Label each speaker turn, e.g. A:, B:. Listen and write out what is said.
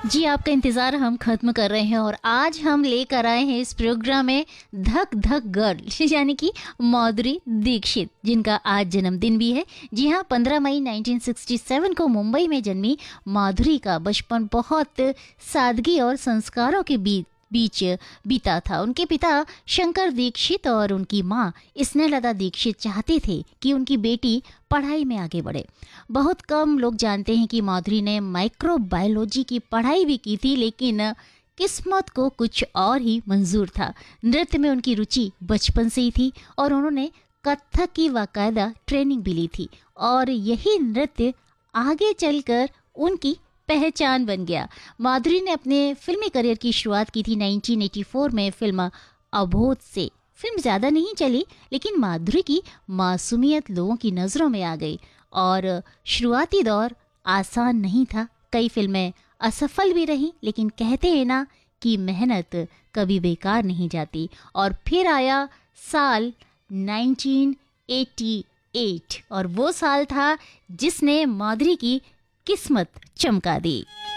A: जी, आपका इंतज़ार हम ख़त्म कर रहे हैं और आज हम लेकर आए हैं इस प्रोग्राम में धक धक गर्ल यानी कि माधुरी दीक्षित, जिनका आज जन्मदिन भी है। जी हाँ, 15 मई 1967 को मुंबई में जन्मी माधुरी का बचपन बहुत सादगी और संस्कारों के बीच बीता था। उनके पिता शंकर दीक्षित और उनकी माँ स्नेहलता दीक्षित चाहते थे कि उनकी बेटी पढ़ाई में आगे बढ़े। बहुत कम लोग जानते हैं कि माधुरी ने माइक्रोबायोलॉजी की पढ़ाई भी की थी, लेकिन किस्मत को कुछ और ही मंजूर था। नृत्य में उनकी रुचि बचपन से ही थी और उन्होंने कथक की बाकायदा ट्रेनिंग भी ली थी और यही नृत्य आगे चलकर उनकी पहचान बन गया। माधुरी ने अपने फिल्मी करियर की शुरुआत की थी 1984 में फिल्म अबोध से। फिल्म ज़्यादा नहीं चली, लेकिन माधुरी की मासूमियत लोगों की नज़रों में आ गई और शुरुआती दौर आसान नहीं था। कई फिल्में असफल भी रहीं, लेकिन कहते हैं ना कि मेहनत कभी बेकार नहीं जाती। और फिर आया साल 1988 और वो साल था जिसने माधुरी की किस्मत चमका दी।